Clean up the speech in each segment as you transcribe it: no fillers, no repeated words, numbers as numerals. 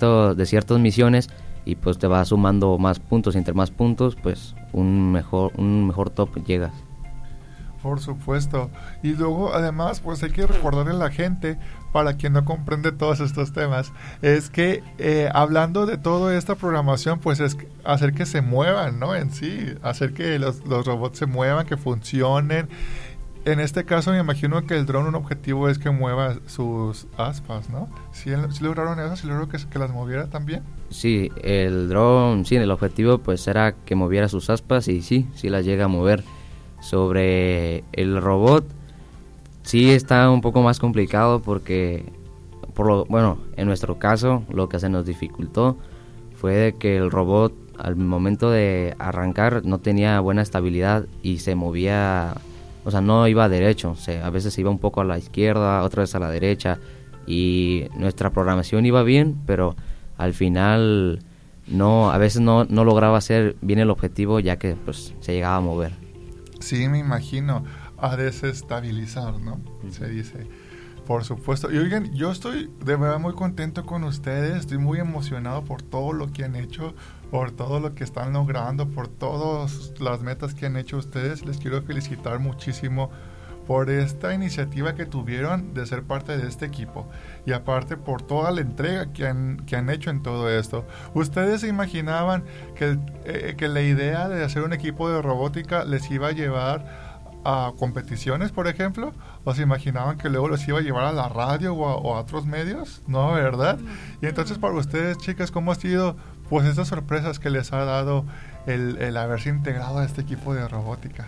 ciertas misiones y pues te va sumando más puntos, y entre más puntos pues un mejor top llegas. Por supuesto. Y luego, además, pues hay que recordarle a la gente, para quien no comprende todos estos temas, es que hablando de toda esta programación, pues es hacer que se muevan, ¿no? En sí, hacer que los robots se muevan, que funcionen. En este caso, me imagino que el dron, un objetivo es que mueva sus aspas, ¿no? ¿Sí lograron eso? ¿Sí lograron que las moviera también? Sí, el dron, sí, el objetivo pues era que moviera sus aspas y sí las llega a mover. Sobre el robot, sí está un poco más complicado porque, en nuestro caso, lo que se nos dificultó fue de que el robot al momento de arrancar no tenía buena estabilidad y se movía, o sea, no iba derecho, a veces iba un poco a la izquierda, otra vez a la derecha, y nuestra programación iba bien, pero al final a veces no lograba hacer bien el objetivo, ya que pues se llegaba a mover. Sí, me imagino, a desestabilizar, ¿no? Se dice, por supuesto. Y oigan, yo estoy de verdad muy contento con ustedes, estoy muy emocionado por todo lo que han hecho, por todo lo que están logrando, por todas las metas que han hecho ustedes. Les quiero felicitar muchísimo por esta iniciativa que tuvieron de ser parte de este equipo, y aparte por toda la entrega que han hecho en todo esto. ¿Ustedes se imaginaban que la idea de hacer un equipo de robótica les iba a llevar a competiciones, por ejemplo? ¿O se imaginaban que luego los iba a llevar a la radio o a otros medios? No, ¿verdad? Y entonces, para ustedes, chicas, ¿cómo ha sido pues estas sorpresas que les ha dado el haberse integrado a este equipo de robótica?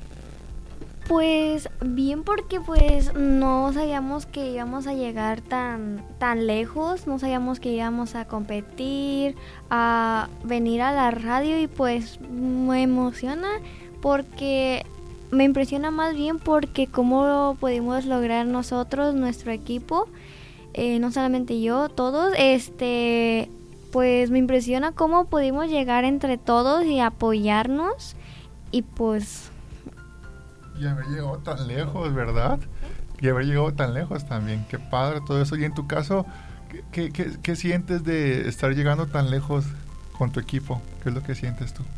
Pues bien, porque pues no sabíamos que íbamos a llegar tan lejos, no sabíamos que íbamos a competir, a venir a la radio, y pues me emociona porque me impresiona más bien porque cómo lo pudimos lograr nosotros, nuestro equipo, no solamente yo, todos, pues me impresiona cómo pudimos llegar entre todos y apoyarnos, y pues... Y haber llegado tan lejos, ¿verdad? Y haber llegado tan lejos también. Qué padre todo eso. Y en tu caso, ¿qué sientes de estar llegando tan lejos con tu equipo? ¿Qué es lo que sientes tú?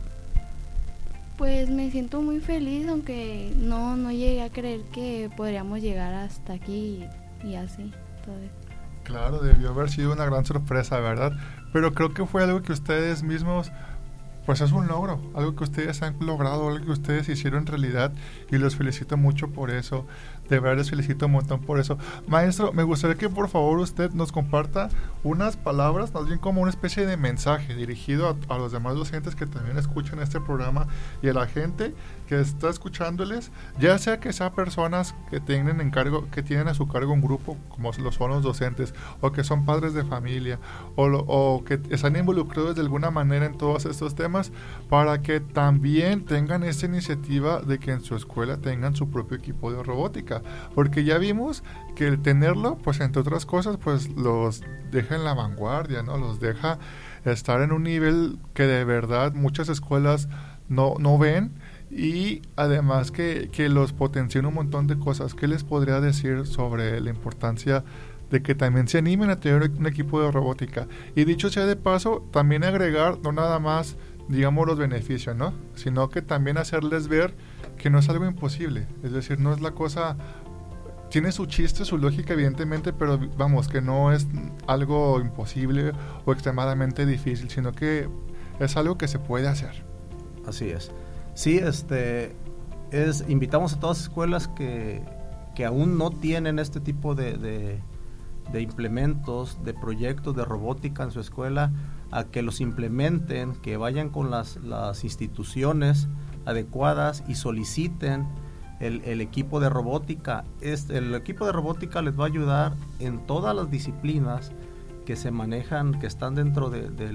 Pues me siento muy feliz, aunque no llegué a creer que podríamos llegar hasta aquí y así, todo eso. Claro, debió haber sido una gran sorpresa, ¿verdad? Pero creo que fue algo que ustedes mismos... Pues es un logro, algo que ustedes han logrado, algo que ustedes hicieron realidad, y los felicito mucho por eso. De verdad les felicito un montón por eso. Maestro, me gustaría que por favor usted nos comparta unas palabras, más bien como una especie de mensaje dirigido a los demás docentes que también escuchan este programa, y a la gente que está escuchándoles, ya sea que sean personas que tienen a su cargo un grupo, como lo son los docentes, o que son padres de familia, o que están involucrados de alguna manera en todos estos temas, para que también tengan esta iniciativa de que en su escuela tengan su propio equipo de robótica, porque ya vimos que el tenerlo, pues entre otras cosas, pues los deja en la vanguardia, ¿no? Los deja estar en un nivel que de verdad muchas escuelas no ven, y además que los potencia un montón de cosas. ¿Qué les podría decir sobre la importancia de que también se animen a tener un equipo de robótica? Y dicho sea de paso, también agregar no nada más, digamos, los beneficios, ¿no? Sino que también hacerles ver que no es algo imposible. Es decir, no es la cosa... Tiene su chiste, su lógica, evidentemente, pero vamos, que no es algo imposible o extremadamente difícil, sino que es algo que se puede hacer. Así es. Sí, invitamos a todas las escuelas que aún no tienen este tipo de implementos, de proyectos de robótica en su escuela, a que los implementen, que vayan con las instituciones adecuadas y soliciten el equipo de robótica. El equipo de robótica les va a ayudar en todas las disciplinas que se manejan, que están dentro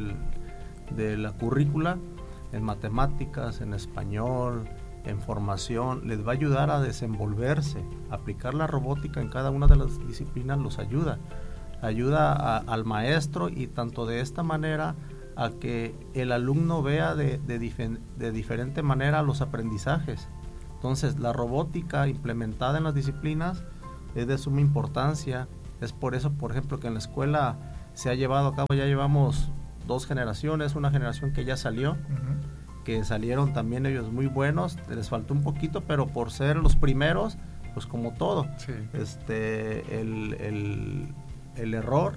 de la currícula, en matemáticas, en español, en formación. Les va a ayudar a desenvolverse. Aplicar la robótica en cada una de las disciplinas los ayuda al maestro, y tanto de esta manera a que el alumno vea de diferente manera los aprendizajes. Entonces, la robótica implementada en las disciplinas es de suma importancia. Es por eso, por ejemplo, que en la escuela se ha llevado a cabo, ya llevamos 2 generaciones, una generación que ya salió, que salieron también ellos muy buenos, les faltó un poquito, pero por ser los primeros, pues como todo, Sí. el error,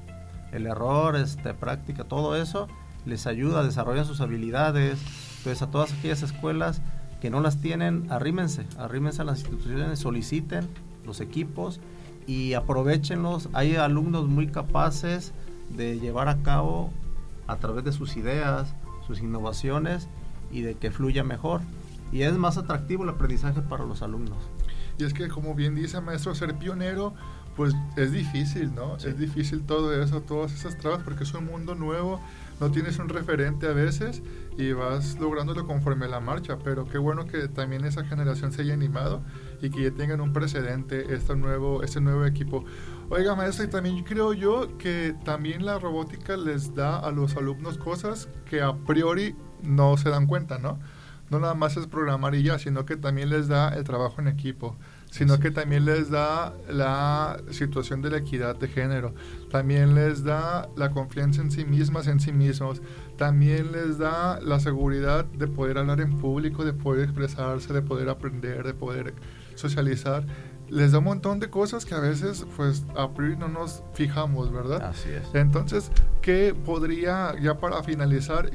práctica, todo eso les ayuda a desarrollar sus habilidades. Entonces, a todas aquellas escuelas que no las tienen, arrímense a las instituciones, soliciten los equipos y aprovéchenlos. Hay alumnos muy capaces de llevar a cabo a través de sus ideas, sus innovaciones, y de que fluya mejor. Y es más atractivo el aprendizaje para los alumnos. Y es que, como bien dice, maestro, ser pionero, pues es difícil, ¿no? Sí. Es difícil todo eso, todas esas trabas, porque es un mundo nuevo, no tienes un referente a veces y vas lográndolo conforme la marcha, pero qué bueno que también esa generación se haya animado y que ya tengan un precedente este nuevo equipo. Oiga, maestro, y también creo yo que también la robótica les da a los alumnos cosas que a priori no se dan cuenta, ¿no? No nada más es programar y ya, sino que también les da el trabajo en equipo, sino que también les da la situación de la equidad de género, también les da la confianza en sí mismas, en sí mismos, también les da la seguridad de poder hablar en público, de poder expresarse, de poder aprender, de poder socializar. Les da un montón de cosas que a veces, pues, a priori no nos fijamos, ¿verdad? Así es. Entonces, ¿qué podría, ya para finalizar,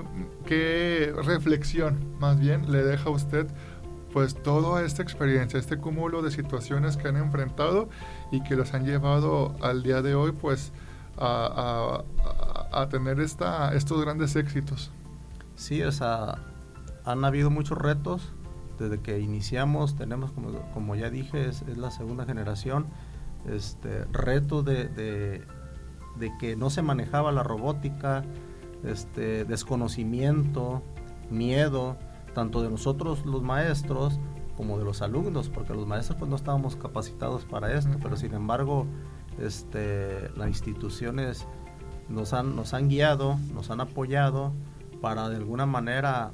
qué reflexión más bien le deja a usted, pues, toda esta experiencia, este cúmulo de situaciones que han enfrentado y que los han llevado al día de hoy, pues, a tener estos grandes éxitos? Sí, o sea, han habido muchos retos. Desde que iniciamos tenemos, como ya dije, es la segunda generación, reto de que no se manejaba la robótica, desconocimiento, miedo, tanto de nosotros los maestros como de los alumnos, porque los maestros pues no estábamos capacitados para esto, pero sin embargo las instituciones nos han guiado, nos han apoyado para de alguna manera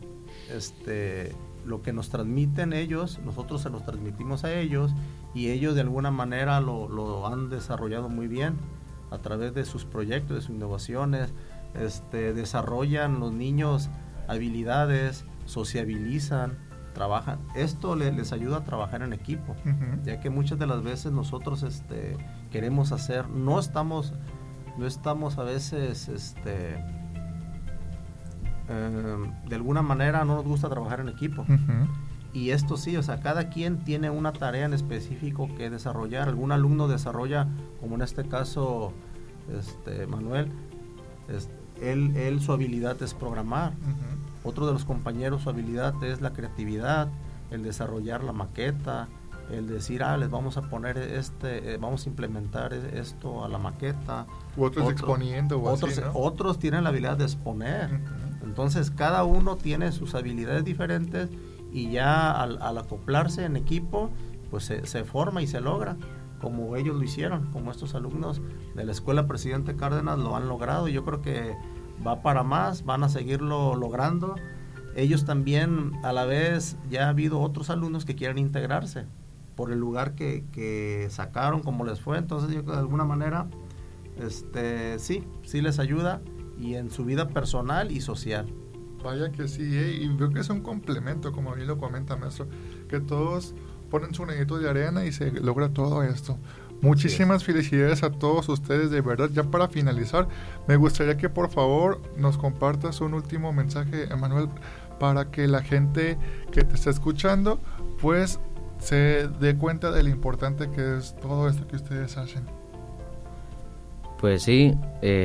lo que nos transmiten ellos, nosotros se los transmitimos a ellos, y ellos de alguna manera lo han desarrollado muy bien a través de sus proyectos, de sus innovaciones. Desarrollan los niños habilidades, sociabilizan, trabajan. Esto les ayuda a trabajar en equipo, ya que muchas de las veces nosotros queremos hacer, no estamos a veces de alguna manera no nos gusta trabajar en equipo. Y esto sí, o sea, cada quien tiene una tarea en específico que desarrollar. Algún alumno desarrolla, como en este caso Manuel, él su habilidad es programar. Otro de los compañeros, su habilidad es la creatividad, el desarrollar la maqueta, el decir, les vamos a poner vamos a implementar esto a la maqueta. Otros exponiendo o otros, así, ¿no? Otros tienen la habilidad de exponer. Entonces cada uno tiene sus habilidades diferentes, y ya al acoplarse en equipo, pues se forma y se logra, como ellos lo hicieron, como estos alumnos de la Escuela Presidente Cárdenas lo han logrado, y yo creo que va para más, van a seguirlo logrando. Ellos también, a la vez, ya ha habido otros alumnos que quieren integrarse por el lugar que sacaron, como les fue. Entonces yo creo que de alguna manera sí les ayuda, y en su vida personal y social. Vaya que sí, y veo que es un complemento, como bien lo comenta, maestro, que todos ponen su granito de arena y se logra todo esto. Muchísimas felicidades a todos ustedes, de verdad. Ya para finalizar, me gustaría que por favor nos compartas un último mensaje, Emanuel, para que la gente que te está escuchando pues se dé cuenta de lo importante que es todo esto que ustedes hacen. Pues sí,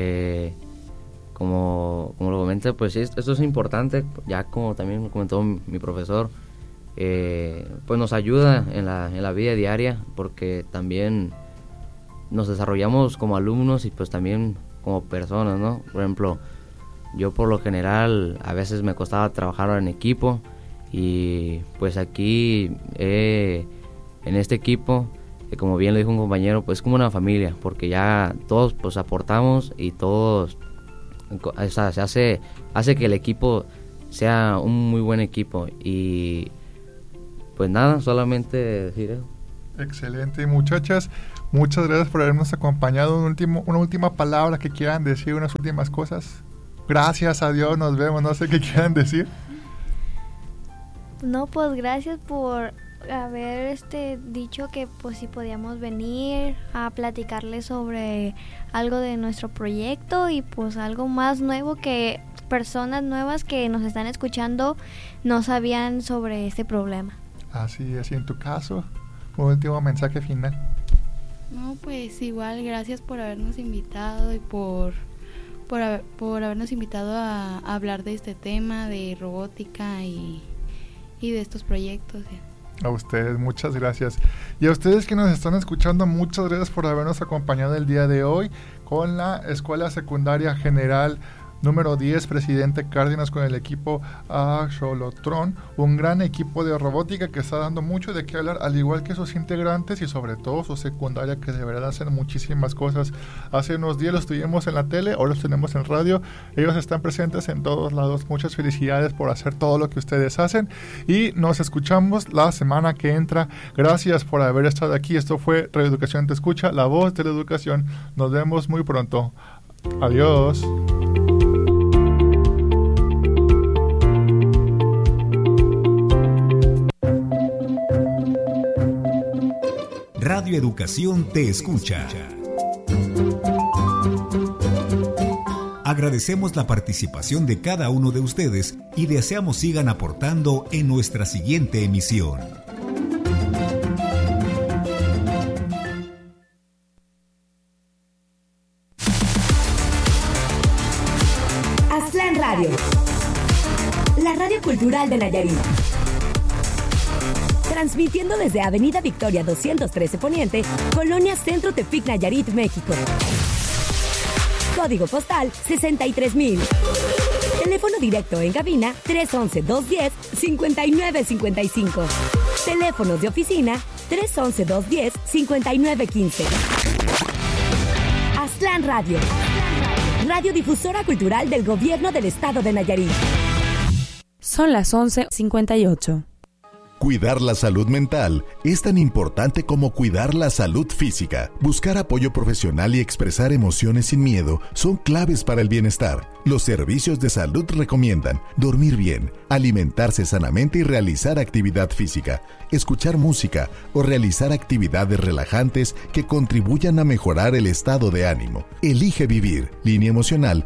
como lo comenté, pues sí, esto es importante, ya como también me comentó mi profesor, pues nos ayuda en la vida diaria, porque también nos desarrollamos como alumnos y pues también como personas, ¿no? Por ejemplo, yo por lo general a veces me costaba trabajar en equipo, y pues aquí en este equipo, como bien lo dijo un compañero, pues es como una familia, porque ya todos pues aportamos, y todos, o sea, hace que el equipo sea un muy buen equipo. Y pues nada, solamente decir eso. Excelente, muchachas. muchas gracias por habernos acompañado. Una última palabra que quieran decir, unas últimas cosas. Gracias, adiós, nos vemos, no sé qué quieran decir. No, pues gracias por haber dicho que pues si podíamos venir a platicarles sobre algo de nuestro proyecto y pues algo más nuevo que personas nuevas que nos están escuchando no sabían sobre este problema. Así es, y en tu caso, un último mensaje final. No, pues igual, gracias por habernos invitado y por habernos invitado a hablar de este tema de robótica y de estos proyectos. A ustedes, muchas gracias. Y a ustedes que nos están escuchando, muchas gracias por habernos acompañado el día de hoy con la Escuela Secundaria General número 10, Presidente Cárdenas, con el equipo Axolotl, un gran equipo de robótica que está dando mucho de qué hablar, al igual que sus integrantes y sobre todo su secundaria, que de verdad hacen muchísimas cosas. Hace unos días los tuvimos en la tele, hoy los tenemos en radio, ellos están presentes en todos lados. Muchas felicidades por hacer todo lo que ustedes hacen y nos escuchamos la semana que entra. Gracias por haber estado aquí. Esto fue Radio Educación Te Escucha, la voz de la educación. Nos vemos muy pronto. Adiós. Radio Educación Te Escucha. Agradecemos la participación de cada uno de ustedes y deseamos sigan aportando en nuestra siguiente emisión. Aztlán Radio, la radio cultural de Nayarit. Transmitiendo desde Avenida Victoria 213 Poniente, Colonia Centro Tepic, Nayarit, México. Código postal 63,000. Teléfono directo en cabina 311-210-5955. Teléfonos de oficina 311-210-5915. Aztlán Radio, radiodifusora cultural del Gobierno del Estado de Nayarit. Son las 11:58. Cuidar la salud mental es tan importante como cuidar la salud física. Buscar apoyo profesional y expresar emociones sin miedo son claves para el bienestar. Los servicios de salud recomiendan dormir bien, alimentarse sanamente y realizar actividad física, escuchar música o realizar actividades relajantes que contribuyan a mejorar el estado de ánimo. Elige vivir. Línea emocional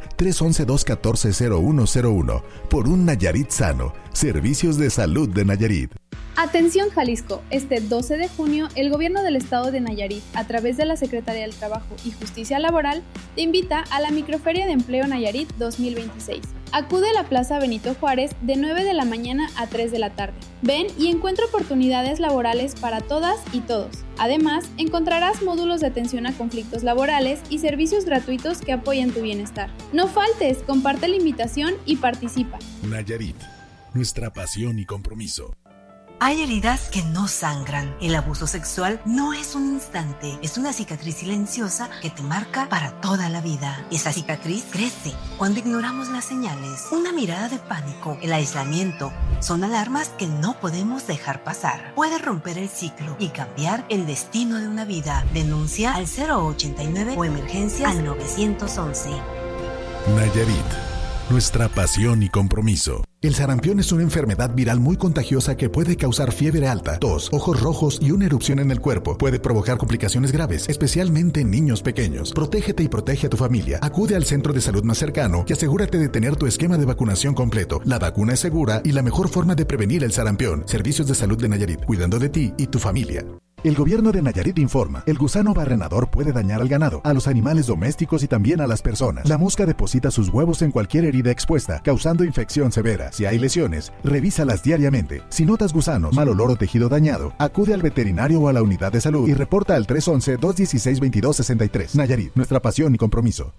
311-214-0101. Por un Nayarit sano. Servicios de Salud de Nayarit. Atención Jalisco, este 12 de junio el Gobierno del Estado de Nayarit, a través de la Secretaría del Trabajo y Justicia Laboral, te invita a la Microferia de Empleo Nayarit 2026. Acude a la Plaza Benito Juárez de 9 de la mañana a 3 de la tarde. Ven y encuentra oportunidades laborales para todas y todos. Además, encontrarás módulos de atención a conflictos laborales y servicios gratuitos que apoyan tu bienestar. No faltes, comparte la invitación y participa. Nayarit, nuestra pasión y compromiso. Hay heridas que no sangran. El abuso sexual no es un instante, es una cicatriz silenciosa que te marca para toda la vida. Esa cicatriz crece cuando ignoramos las señales. Una mirada de pánico, el aislamiento, son alarmas que no podemos dejar pasar. Puede romper el ciclo y cambiar el destino de una vida. Denuncia al 089 o emergencia al 911. Nayarit, nuestra pasión y compromiso. El sarampión es una enfermedad viral muy contagiosa que puede causar fiebre alta, tos, ojos rojos y una erupción en el cuerpo. Puede provocar complicaciones graves, especialmente en niños pequeños. Protégete y protege a tu familia. Acude al centro de salud más cercano y asegúrate de tener tu esquema de vacunación completo. La vacuna es segura y la mejor forma de prevenir el sarampión. Servicios de Salud de Nayarit, cuidando de ti y tu familia. El gobierno de Nayarit informa, el gusano barrenador puede dañar al ganado, a los animales domésticos y también a las personas. La mosca deposita sus huevos en cualquier herida expuesta, causando infección severa. Si hay lesiones, revísalas diariamente. Si notas gusanos, mal olor o tejido dañado, acude al veterinario o a la unidad de salud y reporta al 311-216-2263. Nayarit, nuestra pasión y compromiso.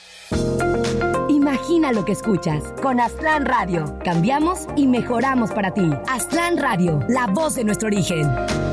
Imagina lo que escuchas. Con Aztlán Radio, cambiamos y mejoramos para ti. Aztlán Radio, la voz de nuestro origen.